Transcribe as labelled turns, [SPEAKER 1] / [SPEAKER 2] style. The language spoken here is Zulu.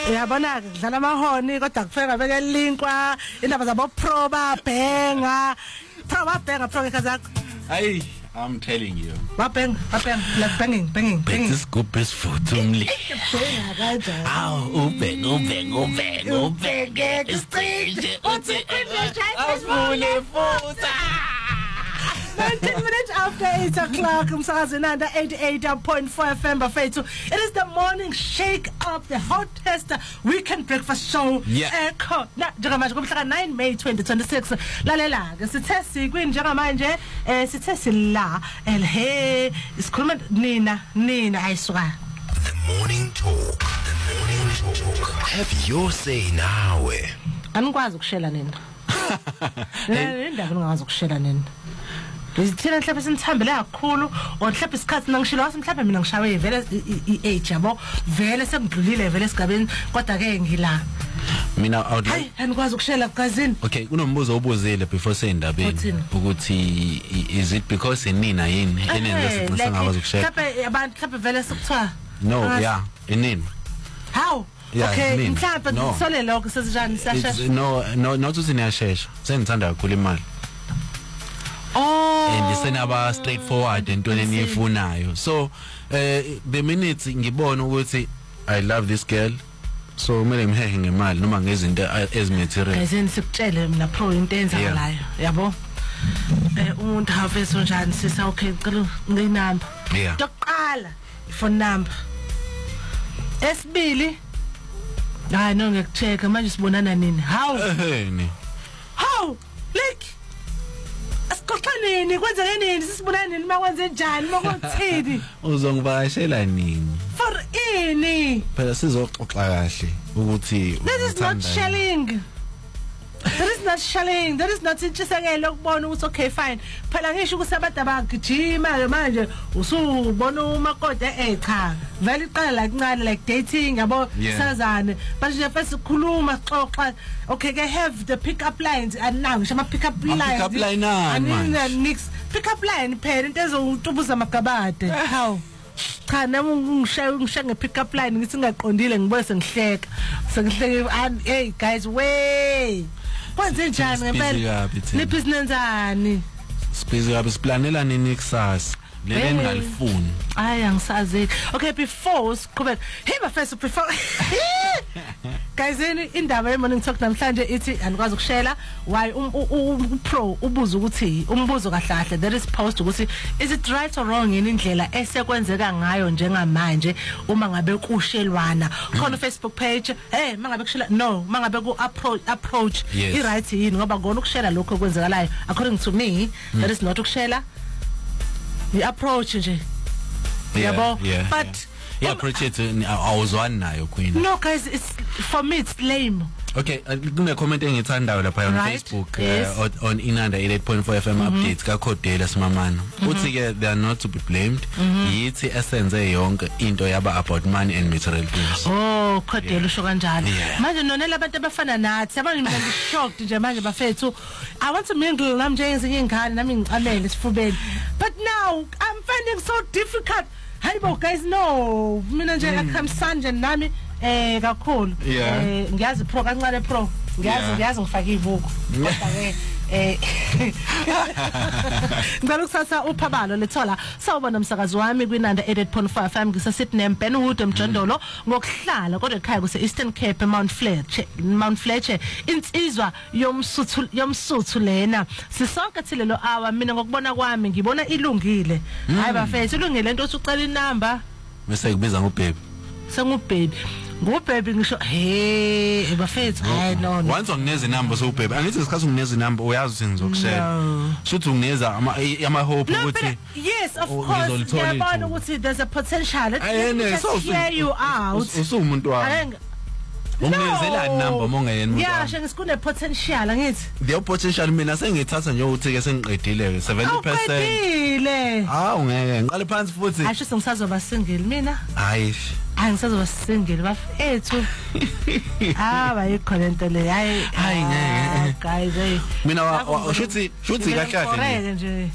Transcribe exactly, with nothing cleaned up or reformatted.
[SPEAKER 1] Uyabona ke dlala amahoni kodwa kufeka beke linkwa indaba zabo pro ba bhenga pro ba bhenga pro kazakho.
[SPEAKER 2] Hey, I'm telling you.
[SPEAKER 1] Ba bhenga ba bhenga like banging banging banging.
[SPEAKER 2] This group is for tumli. Aw, ubheng ubheng ubheng ubheng. Istage. Awufune futhi.
[SPEAKER 1] nineteen minutes after eight o'clock, Umsakazananda eighty-eight point four F M Bafethu. It is the morning shake up, the hottest weekend breakfast show.
[SPEAKER 2] Yeah.
[SPEAKER 1] Echo. Na njengamanje kumhla nine May twenty twenty-six. Lalela ke sithe sikwini njengamanje eh sithe sila el hey isikhuluma nina nina ayisuka.
[SPEAKER 3] The morning talk. The morning talk. Have your say nawe.
[SPEAKER 1] Anikwazi ukushela nina. Le ndaba ungazi ukushela nina. Ngithina mhlawumbe sinithambele kakhulu or mhlawumbe isikhathi nangishilo wase mhlawumbe mina ngishawe vele i-age yabo vele sekudlulile vele esigabeni kodwa ke ngila
[SPEAKER 2] mina out
[SPEAKER 1] hayi anikwazi ukushela kazini.
[SPEAKER 2] Okay, kunombuzo obuzile before sendabeni ukuthi is it because inina yini enenze singakwazi ukushela
[SPEAKER 1] mhlawumbe abantu mhlawumbe vele sikuthiwa
[SPEAKER 2] no yeah inini
[SPEAKER 1] how
[SPEAKER 2] Yeah,
[SPEAKER 1] okay mhlawumbe ngisole lokho sesijani sashesha
[SPEAKER 2] no no not ukuthi niyashesha sengithanda kakhulu imali.
[SPEAKER 1] Oh,
[SPEAKER 2] and senaba straightforward entweni eniyifunayo. So eh the minute ngibona ukuthi I love this girl, so kumele ngihehe ngemali noma ngezinto ezimaterial.
[SPEAKER 1] Ngizeni sikutshele mina pro into enzakalayo yabo. Eh umuntu hafeso njani sisa okay ngicela nginamba.
[SPEAKER 2] Yeah.
[SPEAKER 1] Yokuqala phone number. Esibili hayi no ngikuchecka manje sibonana nini? How?
[SPEAKER 2] Eheni.
[SPEAKER 1] How? Like Koxanini kwenza nini sisibona nini makwenze njani makuthini
[SPEAKER 2] uzongivakashela nini
[SPEAKER 1] for ini
[SPEAKER 2] phela sizoxoxa kahle ukuthi
[SPEAKER 1] that is not shelling that is not shelling that is not intshisekelo ukubona ukuthi okay fine phela ngisho ukuthi abantu abagijima ke manje usubona umakode eh cha vele iqala la kancane like dating yabo sazane manje first sikhuluma xoxa okay ke have the pick up lines and now ngisho ama pick up lines
[SPEAKER 2] pick up line manje
[SPEAKER 1] mix pick up line phela into ezotubuza amagabade how cha nami ngishaye ngishaye nge pick up line ngithi ngaqondile ngibuye sengihleka sengihleke hey guys way kwenze njani ngempela nibhizinenzani
[SPEAKER 2] sibizi kabi siplanela nini kusasa lele ningalifuni
[SPEAKER 1] hayi angisazi okay before siqhubeka hey bafethu before guys indaba ye morning talk namhlanje ithi anikwazi ukushela why um pro ubuza ukuthi umbuzo kahle kahle there is post ukuthi is it right or wrong yini indlela esekwenzeka ngayo njengamanje uma ngabe kushelwana khona Facebook page hey mangabe kushela no mangabe ku approach approach i right yini ngoba ngona ukushela lokho kwenzekalayo according to me that is not ukushela the approach nje yabo but
[SPEAKER 2] yeah approach it awuzwani nayo queen
[SPEAKER 1] no guys it's for me it's lame.
[SPEAKER 2] Okay, kune comment engithandayo lapha on Facebook uh, on Inanda eighty-eight point four F M updates ka Khodela Simamana uthi ke they are not to be blamed yithi esenze yonke into yaba about money and material things.
[SPEAKER 1] Oh Khodela usho kanjalo manje nonela abantu abafana nathi abanye mina ngishocked nje manje bafethu I want to mingle nami njengezinye ingane nami ngicamele sifubeni but now I'm finding so difficult. Hayi bo guys no mina nje akamsanje nami eh kakhulu eh ngiyazi pro kancane pro ngiyazi ngiyazi ngifaka ivuko kodwa ke eh ngicela ukusatha uphabalo lethola sawubona umsakazi wami kwinanda eighty-eight point four F M ngisasithi neMbenwood eMjondolo ngokuhlala kodwa ekhaya kuse Eastern Cape Mount Fletcher Mount Fletcher insizwa yomsuthu yomsuthu lena sisonke thilelo hour mina ngokubona kwami ngibona ilungile hayi bafethu ilungile into othi ucela inamba
[SPEAKER 2] bese kubiza ngobaby
[SPEAKER 1] sengubaby ngubhebe ngisho hey bafethu hayi no
[SPEAKER 2] once ungineza inamba so ubhebe angithi isikhathi ungineza inamba uyazi ukuthi ngizokushela shothi ungineza ama ama hope ukuthi
[SPEAKER 1] yes of course ngiyabona ukuthi there's a potential let's hear you out
[SPEAKER 2] usumuntu wami ungizela inamba mongayeni umuntu
[SPEAKER 1] yeah shengi sikune potential angithi
[SPEAKER 2] the potential mina sengithatha nje ukuthi ke sengiqedile ke seventy percent
[SPEAKER 1] uqedile
[SPEAKER 2] ah ungeke ngiqale phansi futhi
[SPEAKER 1] asho sengisazoba single mina
[SPEAKER 2] hayi
[SPEAKER 1] angisazoba single bafethu ah bayikhona into le hayi
[SPEAKER 2] hayi ngeke
[SPEAKER 1] guys hey
[SPEAKER 2] mina shuthi shuthi kahle nje